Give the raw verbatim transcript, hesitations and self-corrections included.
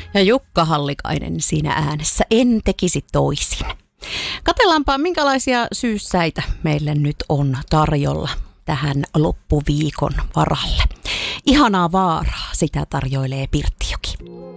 Ja Jukka Hallikainen siinä äänessä. En tekisi toisin. Katsellaanpa, minkälaisia syyssäitä meille nyt on tarjolla tähän loppuviikon varalle. Ihanaa vaaraa, sitä tarjoilee Pirttijoki.